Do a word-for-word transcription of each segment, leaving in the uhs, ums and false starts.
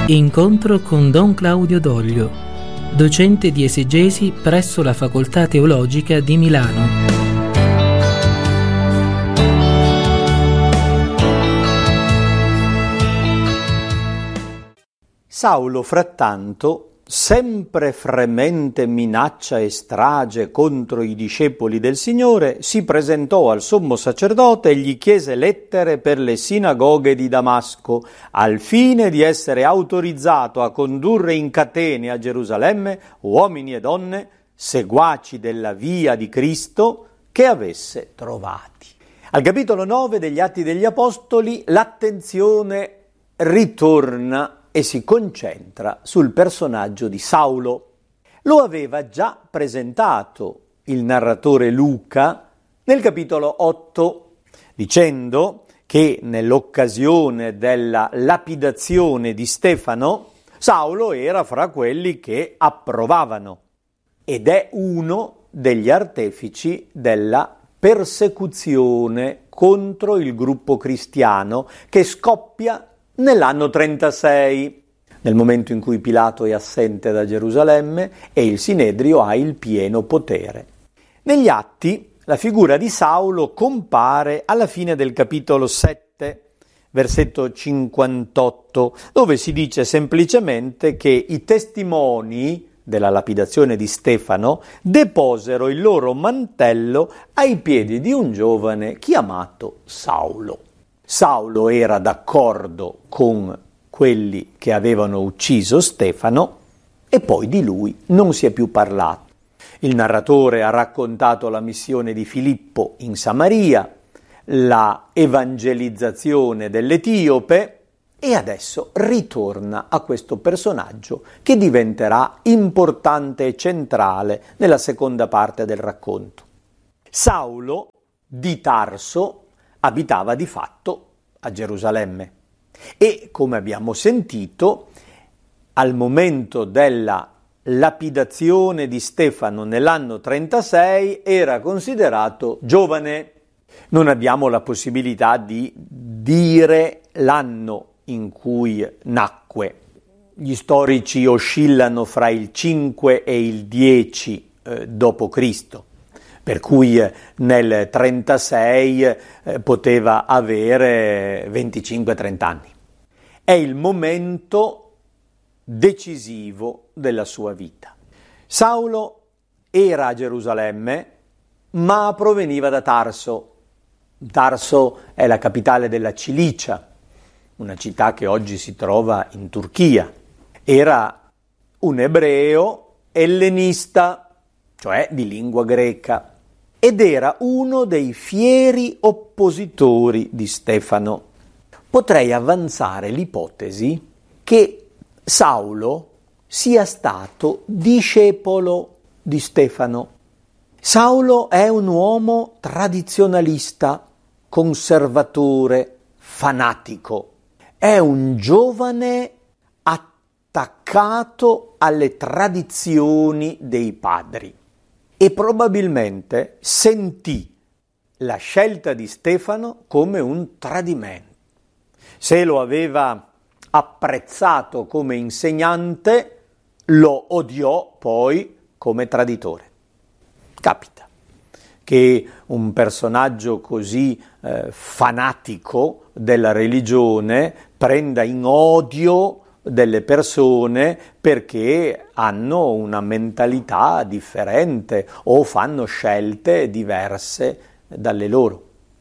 Incontro con Don Claudio Doglio, docente di esegesi presso la Facoltà Teologica di Milano. Saulo, frattanto, sempre fremente minaccia e strage contro i discepoli del Signore, si presentò al sommo sacerdote e gli chiese lettere per le sinagoghe di Damasco, al fine di essere autorizzato a condurre in catene a Gerusalemme uomini e donne, seguaci della via di Cristo, che avesse trovati. Al capitolo nove degli Atti degli Apostoli l'attenzione ritorna e si concentra sul personaggio di Saulo. Lo aveva già presentato il narratore Luca nel capitolo otto, dicendo che nell'occasione della lapidazione di Stefano, Saulo era fra quelli che approvavano ed è uno degli artefici della persecuzione contro il gruppo cristiano che scoppia nell'anno trentasei, nel momento in cui Pilato è assente da Gerusalemme e il Sinedrio ha il pieno potere. Negli Atti la figura di Saulo compare alla fine del capitolo sette, versetto cinquantotto, dove si dice semplicemente che i testimoni della lapidazione di Stefano deposero il loro mantello ai piedi di un giovane chiamato Saulo. Saulo era d'accordo con quelli che avevano ucciso Stefano e poi di lui non si è più parlato. Il narratore ha raccontato la missione di Filippo in Samaria, la evangelizzazione dell'Etiope e adesso ritorna a questo personaggio che diventerà importante e centrale nella seconda parte del racconto. Saulo di Tarso abitava di fatto a Gerusalemme e, come abbiamo sentito, al momento della lapidazione di Stefano nell'anno trentasei era considerato giovane. Non abbiamo la possibilità di dire l'anno in cui nacque. Gli storici oscillano fra il cinque e il dieci eh, dopo Cristo. Per cui nel trentasei eh, poteva avere venticinque trenta anni. È il momento decisivo della sua vita. Saulo era a Gerusalemme, ma proveniva da Tarso. Tarso è la capitale della Cilicia, una città che oggi si trova in Turchia. Era un ebreo ellenista, cioè di lingua greca, ed era uno dei fieri oppositori di Stefano. Potrei avanzare l'ipotesi che Saulo sia stato discepolo di Stefano. Saulo è un uomo tradizionalista, conservatore, fanatico. È un giovane attaccato alle tradizioni dei padri. E probabilmente sentì la scelta di Stefano come un tradimento. Se lo aveva apprezzato come insegnante, lo odiò poi come traditore. Capita che un personaggio così eh, fanatico della religione prenda in odio delle persone perché hanno una mentalità differente o fanno scelte diverse dalle loro.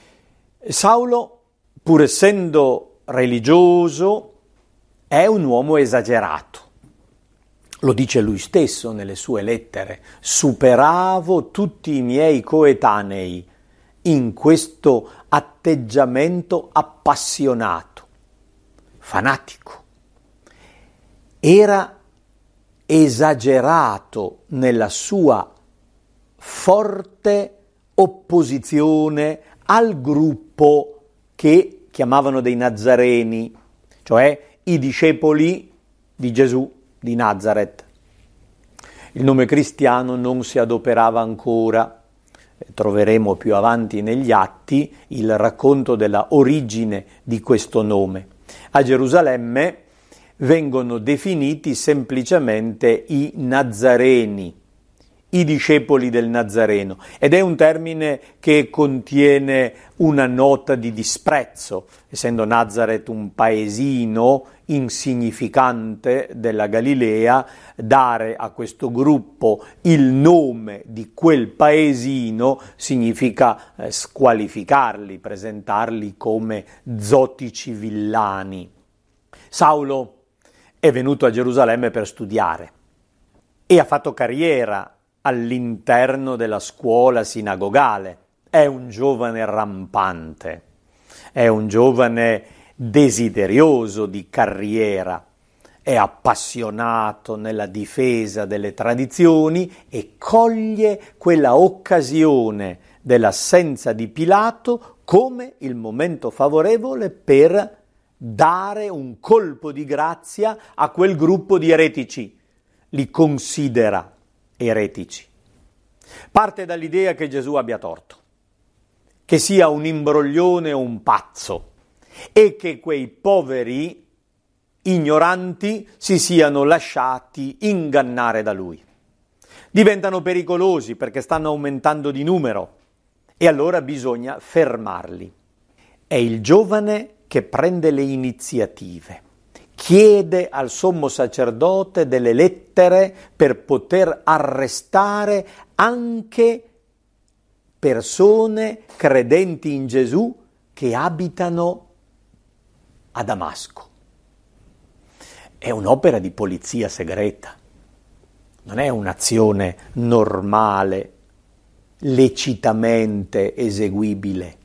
Saulo, pur essendo religioso, è un uomo esagerato. Lo dice lui stesso nelle sue lettere: superavo tutti i miei coetanei in questo atteggiamento appassionato, fanatico. Era esagerato nella sua forte opposizione al gruppo che chiamavano dei Nazareni, cioè i discepoli di Gesù di Nazaret. Il nome cristiano non si adoperava ancora. Troveremo più avanti negli Atti il racconto della origine di questo nome. A Gerusalemme vengono definiti semplicemente i Nazareni, i discepoli del Nazareno, ed è un termine che contiene una nota di disprezzo, essendo Nazaret un paesino insignificante della Galilea. Dare a questo gruppo il nome di quel paesino significa eh, squalificarli, presentarli come zotici villani. Saulo è venuto a Gerusalemme per studiare e ha fatto carriera all'interno della scuola sinagogale. È un giovane rampante, è un giovane desideroso di carriera, è appassionato nella difesa delle tradizioni e coglie quella occasione dell'assenza di Pilato come il momento favorevole per dare un colpo di grazia a quel gruppo di eretici. Li considera eretici. Parte dall'idea che Gesù abbia torto, che sia un imbroglione o un pazzo, e che quei poveri ignoranti si siano lasciati ingannare da lui. Diventano pericolosi perché stanno aumentando di numero e allora bisogna fermarli. È il giovane che prende le iniziative, chiede al sommo sacerdote delle lettere per poter arrestare anche persone credenti in Gesù che abitano a Damasco. È un'opera di polizia segreta, non è un'azione normale, lecitamente eseguibile.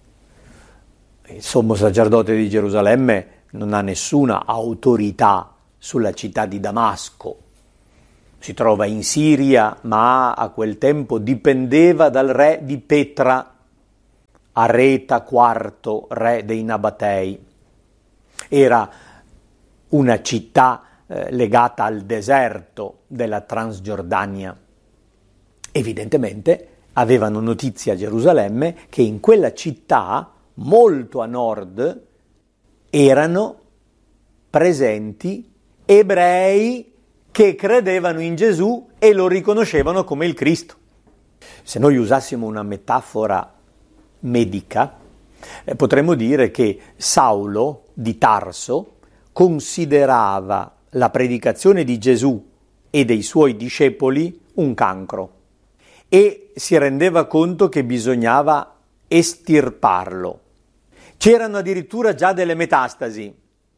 Il sommo sacerdote di Gerusalemme non ha nessuna autorità sulla città di Damasco. Si trova in Siria, ma a quel tempo dipendeva dal re di Petra, Areta quarto, re dei Nabatei. Era una città eh, legata al deserto della Transgiordania. Evidentemente avevano notizia a Gerusalemme che in quella città, molto a nord, erano presenti ebrei che credevano in Gesù e lo riconoscevano come il Cristo. Se noi usassimo una metafora medica, eh, potremmo dire che Saulo di Tarso considerava la predicazione di Gesù e dei suoi discepoli un cancro e si rendeva conto che bisognava estirparlo. C'erano addirittura già delle metastasi,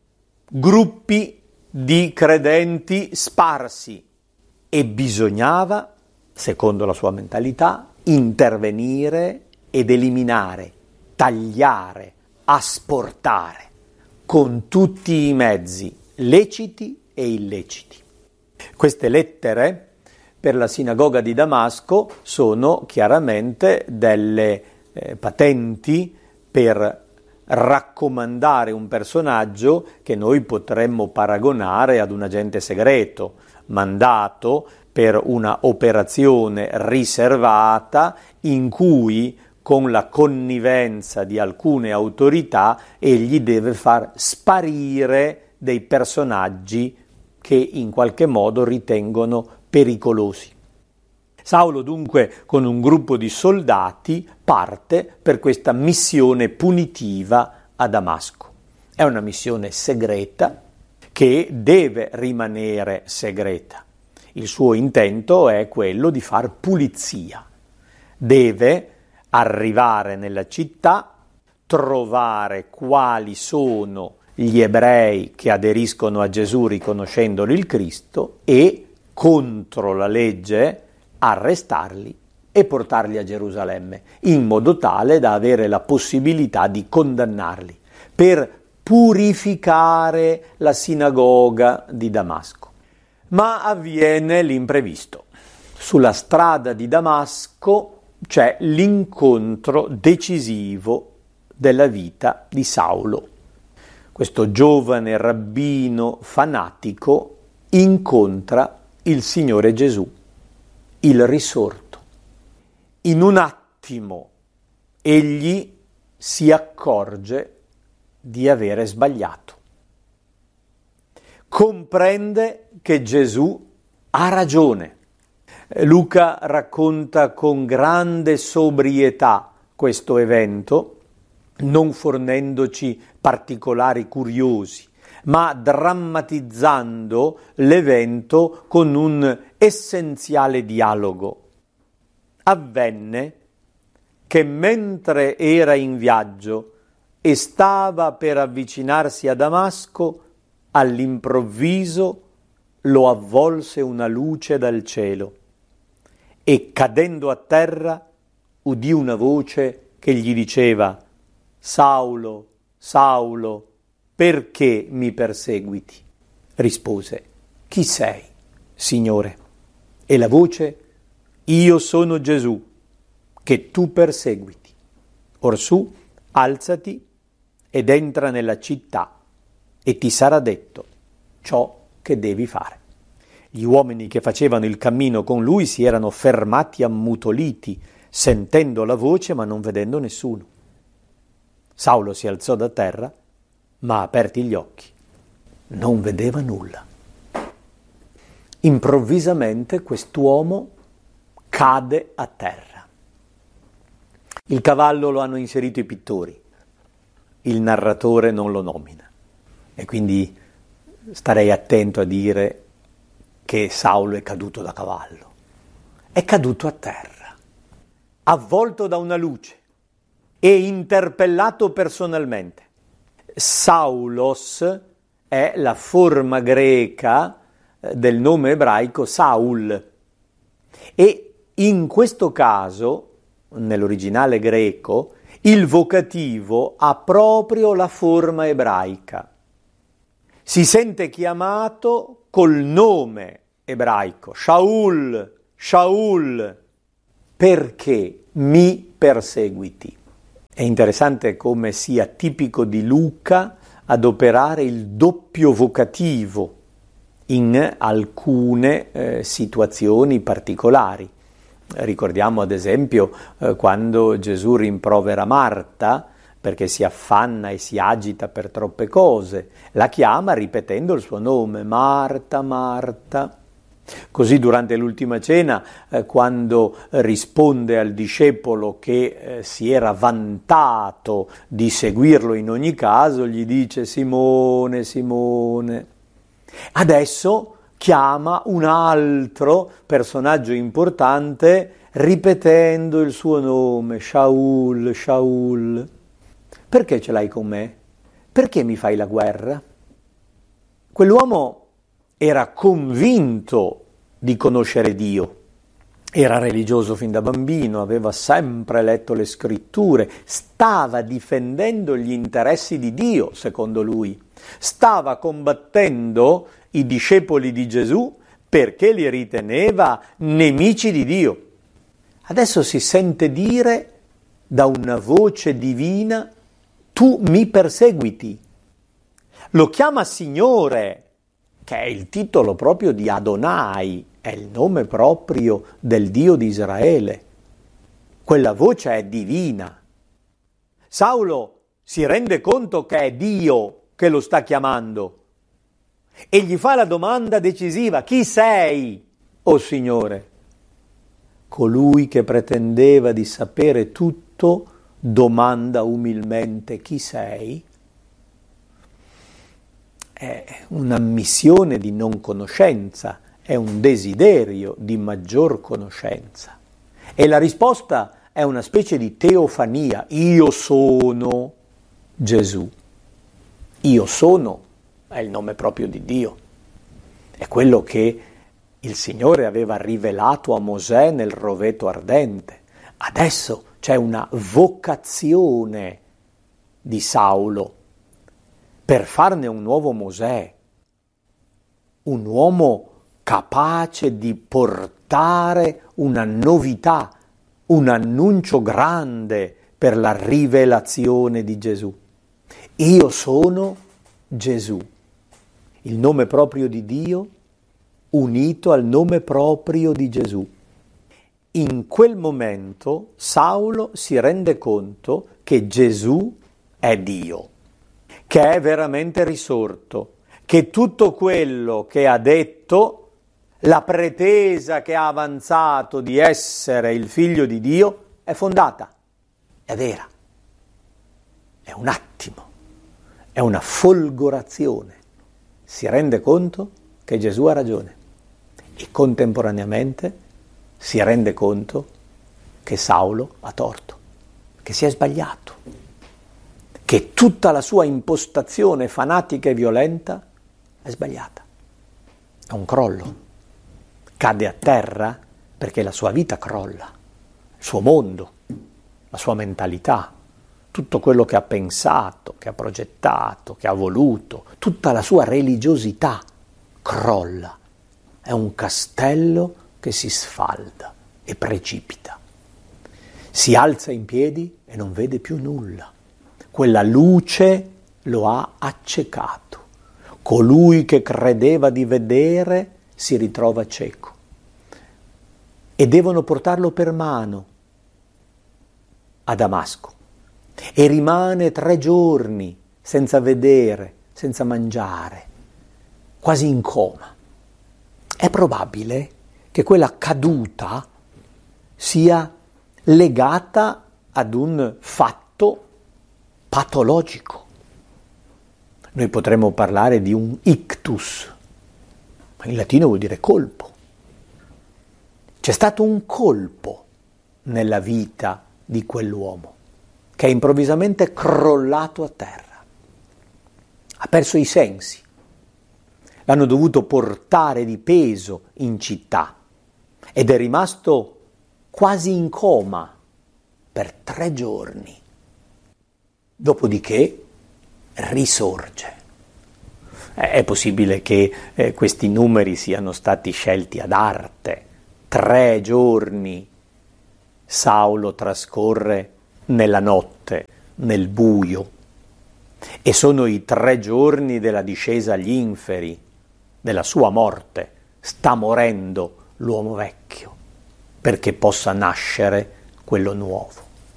gruppi di credenti sparsi, e bisognava, secondo la sua mentalità, intervenire ed eliminare, tagliare, asportare con tutti i mezzi leciti e illeciti. Queste lettere per la sinagoga di Damasco sono chiaramente delle eh, patenti per raccomandare un personaggio che noi potremmo paragonare ad un agente segreto, mandato per una operazione riservata in cui, con la connivenza di alcune autorità, egli deve far sparire dei personaggi che in qualche modo ritengono pericolosi. Saulo dunque, con un gruppo di soldati, parte per questa missione punitiva a Damasco. È una missione segreta che deve rimanere segreta. Il suo intento è quello di far pulizia. Deve arrivare nella città, trovare quali sono gli ebrei che aderiscono a Gesù riconoscendolo il Cristo e, contro la legge, arrestarli e portarli a Gerusalemme, in modo tale da avere la possibilità di condannarli, per purificare la sinagoga di Damasco. Ma avviene l'imprevisto. Sulla strada di Damasco c'è l'incontro decisivo della vita di Saulo. Questo giovane rabbino fanatico incontra il Signore Gesù, il risorto. In un attimo egli si accorge di avere sbagliato. comprende che Gesù ha ragione. Luca racconta con grande sobrietà questo evento, non fornendoci particolari curiosi, ma drammatizzando l'evento con un essenziale dialogo. Avvenne che mentre era in viaggio e stava per avvicinarsi a Damasco, all'improvviso lo avvolse una luce dal cielo e cadendo a terra udì una voce che gli diceva: Saulo, Saulo, perché mi perseguiti? Rispose: chi sei, Signore? E la voce: io sono Gesù, che tu perseguiti. Orsù, alzati ed entra nella città, e ti sarà detto ciò che devi fare. Gli uomini che facevano il cammino con lui si erano fermati ammutoliti, sentendo la voce ma non vedendo nessuno. Saulo si alzò da terra, ma aperti gli occhi non vedeva nulla. Improvvisamente quest'uomo cade a terra. Il cavallo lo hanno inserito i pittori, il narratore non lo nomina, e quindi starei attento a dire che Saulo è caduto da cavallo. È caduto a terra, avvolto da una luce e interpellato personalmente. Saulos è la forma greca del nome ebraico Saul, e in questo caso, nell'originale greco, il vocativo ha proprio la forma ebraica. Si sente chiamato col nome ebraico, Shaul, Shaul, perché mi perseguiti. È interessante come sia tipico di Luca adoperare il doppio vocativo in alcune eh, situazioni particolari. Ricordiamo ad esempio eh, quando Gesù rimprovera Marta perché si affanna e si agita per troppe cose, la chiama ripetendo il suo nome, Marta, Marta. Così durante l'ultima cena, eh, quando risponde al discepolo che eh, si era vantato di seguirlo in ogni caso, gli dice Simone, Simone. Adesso chiama un altro personaggio importante ripetendo il suo nome, Shaul, Shaul. Perché ce l'hai con me? Perché mi fai la guerra? Quell'uomo era convinto di conoscere Dio, era religioso fin da bambino, aveva sempre letto le scritture, stava difendendo gli interessi di Dio, secondo lui, stava combattendo i discepoli di Gesù perché li riteneva nemici di Dio. Adesso si sente dire da una voce divina: tu mi perseguiti. Lo chiama Signore, che è il titolo proprio di Adonai, è il nome proprio del Dio di Israele. Quella voce è divina. Saulo si rende conto che è Dio che lo sta chiamando e gli fa la domanda decisiva: chi sei, o Signore? Colui che pretendeva di sapere tutto domanda umilmente: chi sei? È un'ammissione di non conoscenza, è un desiderio di maggior conoscenza. E la risposta è una specie di teofania: io sono Gesù. Io sono è il nome proprio di Dio. È quello che il Signore aveva rivelato a Mosè nel roveto ardente. Adesso c'è una vocazione di Saulo per farne un nuovo Mosè, un uomo capace di portare una novità, un annuncio grande per la rivelazione di Gesù. Io sono Gesù, il nome proprio di Dio unito al nome proprio di Gesù. In quel momento Saulo si rende conto che Gesù è Dio, che è veramente risorto, che tutto quello che ha detto, la pretesa che ha avanzato di essere il figlio di Dio, è fondata, è vera, è un attimo, è una folgorazione. Si rende conto che Gesù ha ragione e contemporaneamente si rende conto che Saulo ha torto, che si è sbagliato, che tutta la sua impostazione fanatica e violenta è sbagliata. È un crollo. Cade a terra perché la sua vita crolla, il suo mondo, la sua mentalità, tutto quello che ha pensato, che ha progettato, che ha voluto, tutta la sua religiosità crolla. È un castello che si sfalda e precipita. Si alza in piedi e non vede più nulla. Quella luce lo ha accecato. Colui che credeva di vedere si ritrova cieco. E devono portarlo per mano a Damasco. E rimane tre giorni senza vedere, senza mangiare, quasi in coma. È probabile che quella caduta sia legata ad un fatto patologico. Noi potremmo parlare di un ictus, in latino vuol dire colpo. C'è stato un colpo nella vita di quell'uomo che è improvvisamente crollato a terra. Ha perso i sensi. L'hanno dovuto portare di peso in città ed è rimasto quasi in coma per tre giorni. Dopodiché risorge. È possibile che eh, questi numeri siano stati scelti ad arte. Tre giorni Saulo trascorre nella notte, nel buio, e sono i tre giorni della discesa agli inferi, della sua morte. Sta morendo l'uomo vecchio perché possa nascere quello nuovo.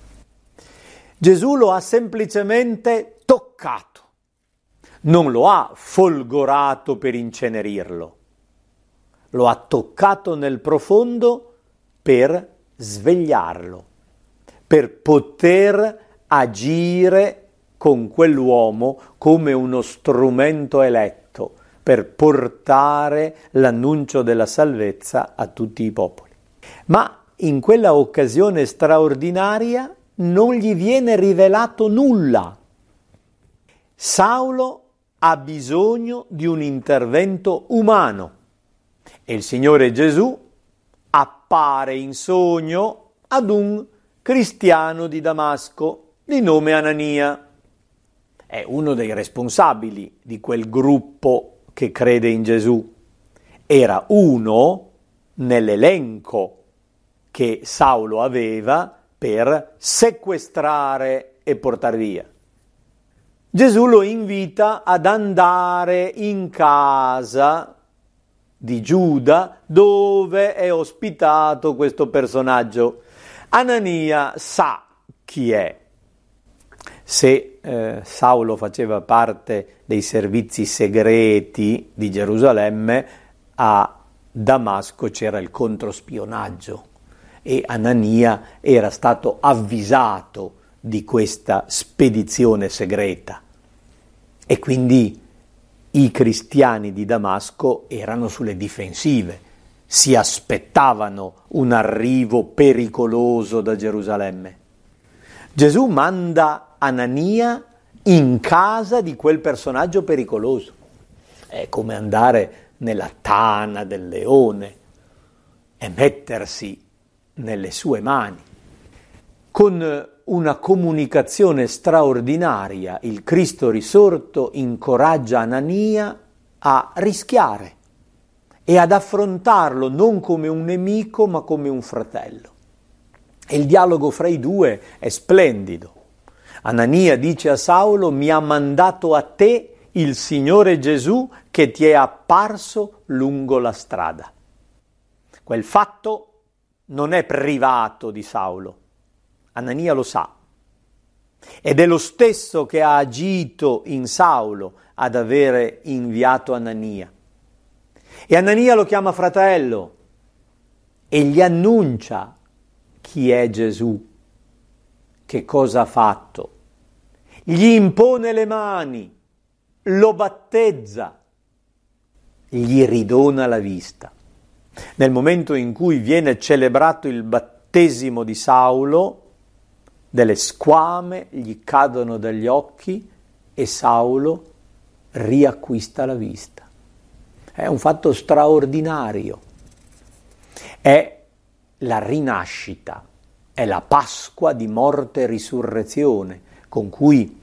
Gesù lo ha semplicemente toccato, non lo ha folgorato per incenerirlo, lo ha toccato nel profondo per svegliarlo, per poter agire con quell'uomo come uno strumento eletto per portare l'annuncio della salvezza a tutti i popoli. Ma in quella occasione straordinaria non gli viene rivelato nulla. Saulo ha bisogno di un intervento umano e il Signore Gesù appare in sogno ad un cristiano di Damasco di nome Anania. È uno dei responsabili di quel gruppo che crede in Gesù. Era uno nell'elenco che Saulo aveva per sequestrare e portare via. Gesù lo invita ad andare in casa di Giuda dove è ospitato questo personaggio. Anania sa chi è. Se eh, Saulo faceva parte dei servizi segreti di Gerusalemme, a Damasco c'era il controspionaggio e Anania era stato avvisato di questa spedizione segreta. E quindi i cristiani di Damasco erano sulle difensive, si aspettavano un arrivo pericoloso da Gerusalemme. Gesù manda Anania in casa di quel personaggio pericoloso. È come andare nella tana del leone e mettersi nelle sue mani. Con una comunicazione straordinaria, il Cristo risorto incoraggia Anania a rischiare e ad affrontarlo non come un nemico ma come un fratello. E il dialogo fra i due è splendido. Anania dice a Saulo: mi ha mandato a te il Signore Gesù che ti è apparso lungo la strada. Quel fatto non è privato di Saulo. Anania lo sa. Ed è lo stesso che ha agito in Saulo ad avere inviato Anania. E Anania lo chiama fratello e gli annuncia chi è Gesù, che cosa ha fatto. Gli impone le mani, lo battezza, gli ridona la vista. Nel momento in cui viene celebrato il battesimo di Saulo, delle squame gli cadono dagli occhi e Saulo riacquista la vista. È un fatto straordinario. È la rinascita, è la Pasqua di morte e risurrezione con cui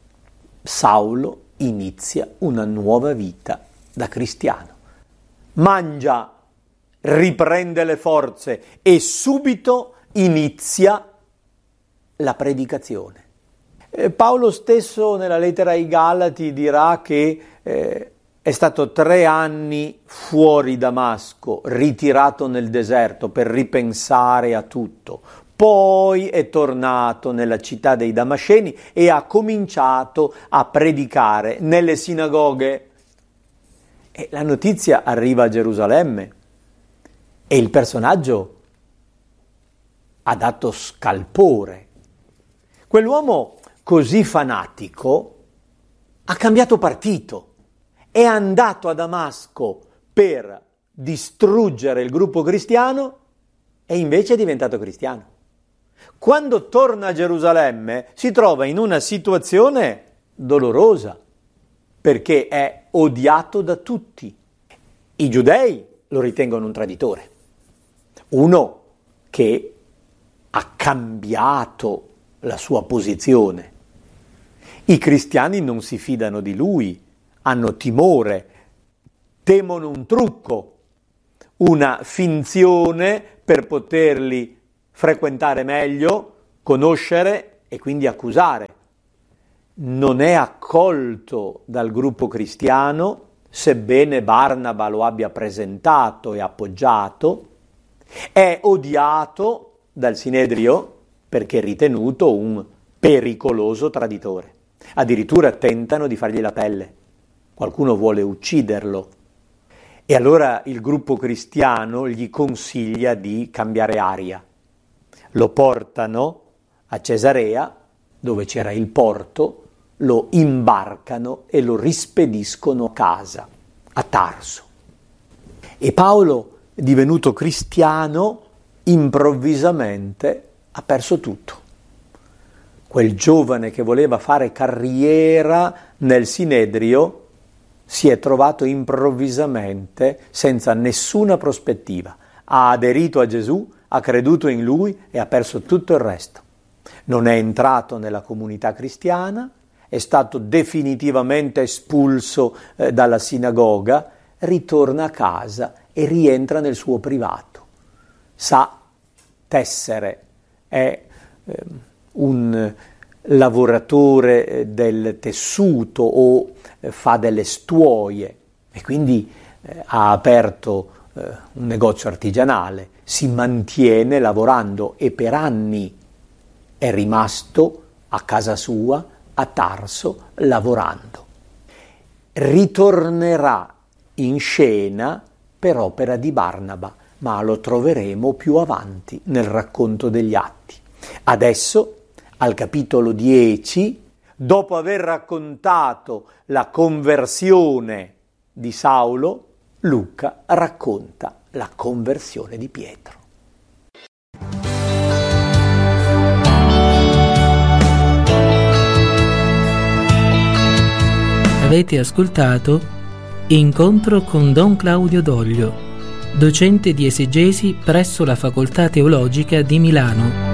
Saulo inizia una nuova vita da cristiano. Mangia, riprende le forze e subito inizia la predicazione. Eh, Paolo stesso nella lettera ai Galati dirà che eh, è stato tre anni fuori Damasco, ritirato nel deserto per ripensare a tutto. Poi è tornato nella città dei Damasceni e ha cominciato a predicare nelle sinagoghe. E la notizia arriva a Gerusalemme e il personaggio ha dato scalpore. Quell'uomo così fanatico ha cambiato partito. È andato a Damasco per distruggere il gruppo cristiano e invece è diventato cristiano. Quando torna a Gerusalemme si trova in una situazione dolorosa perché è odiato da tutti. I giudei lo ritengono un traditore, uno che ha cambiato la sua posizione. I cristiani non si fidano di lui, hanno timore, temono un trucco, una finzione per poterli frequentare meglio, conoscere e quindi accusare. Non è accolto dal gruppo cristiano, sebbene Barnaba lo abbia presentato e appoggiato, è odiato dal Sinedrio perché è ritenuto un pericoloso traditore. Addirittura tentano di fargli la pelle. Qualcuno vuole ucciderlo. E allora il gruppo cristiano gli consiglia di cambiare aria. Lo portano a Cesarea, dove c'era il porto, lo imbarcano e lo rispediscono a casa, a Tarso. E Paolo, divenuto cristiano, improvvisamente ha perso tutto. Quel giovane che voleva fare carriera nel Sinedrio si è trovato improvvisamente senza nessuna prospettiva. Ha aderito a Gesù, ha creduto in Lui e ha perso tutto il resto. Non è entrato nella comunità cristiana, è stato definitivamente espulso eh, dalla sinagoga, ritorna a casa e rientra nel suo privato. Sa tessere, è eh, un lavoratore del tessuto o eh, fa delle stuoie e quindi eh, ha aperto eh, un negozio artigianale, si mantiene lavorando e per anni è rimasto a casa sua, a Tarso, lavorando. Ritornerà in scena per opera di Barnaba, ma lo troveremo più avanti nel racconto degli Atti. Adesso, al capitolo dieci, dopo aver raccontato la conversione di Saulo, Luca racconta la conversione di Pietro. Avete ascoltato Incontro con Don Claudio Doglio, docente di esegesi presso la Facoltà Teologica di Milano.